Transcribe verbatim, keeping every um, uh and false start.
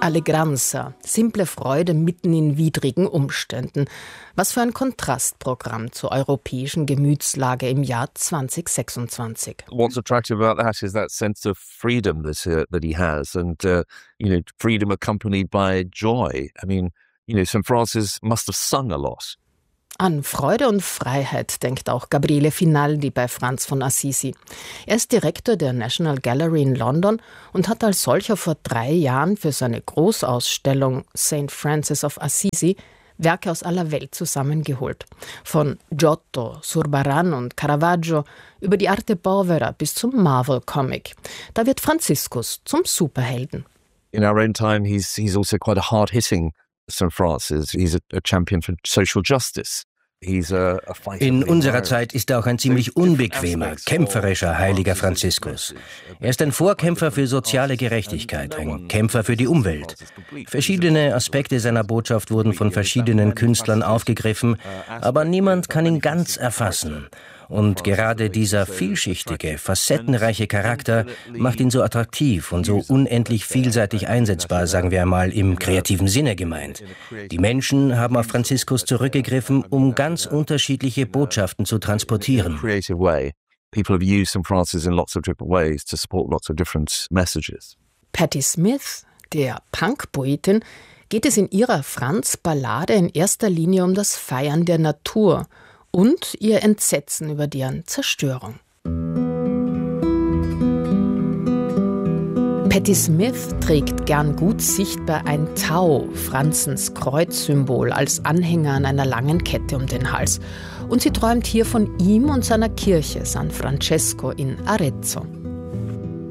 Allegranza, simple Freude mitten in widrigen Umständen. Was für ein Kontrastprogramm zur europäischen Gemütslage im Jahr zwanzig sechsundzwanzig. What's attractive about that is that sense of freedom that, uh, that he has, and uh, you know, freedom accompanied by joy. I mean, you know, Saint Francis must have sung a lot. An Freude und Freiheit denkt auch Gabriele Finaldi bei Franz von Assisi. Er ist Direktor der National Gallery in London und hat als solcher vor drei Jahren für seine Großausstellung Saint Francis of Assisi Werke aus aller Welt zusammengeholt. Von Giotto, Zurbarán und Caravaggio über die Arte Povera bis zum Marvel-Comic. Da wird Franziskus zum Superhelden. In our own time, he's he's also quite a hard-hitting Saint Francis. He's a, a champion for social justice. He's a, a fighter. In unserer Zeit ist er auch ein ziemlich unbequemer, kämpferischer heiliger Franziskus. Er ist ein Vorkämpfer für soziale Gerechtigkeit, ein Kämpfer für die Umwelt. Verschiedene Aspekte seiner Botschaft wurden von verschiedenen Künstlern aufgegriffen, aber niemand kann ihn ganz erfassen. Und gerade dieser vielschichtige, facettenreiche Charakter macht ihn so attraktiv und so unendlich vielseitig einsetzbar, sagen wir einmal im kreativen Sinne gemeint. Die Menschen haben auf Franziskus zurückgegriffen, um ganz unterschiedliche Botschaften zu transportieren. People have used Saint Francis in lots of different ways to support lots of different messages. Patti Smith, der Punk-Poetin, geht es in ihrer Franz-Ballade in erster Linie um das Feiern der Natur und ihr Entsetzen über deren Zerstörung. Patti Smith trägt gern gut sichtbar ein Tau, Franzens Kreuzsymbol, als Anhänger an einer langen Kette um den Hals. Und sie träumt hier von ihm und seiner Kirche San Francesco in Arezzo.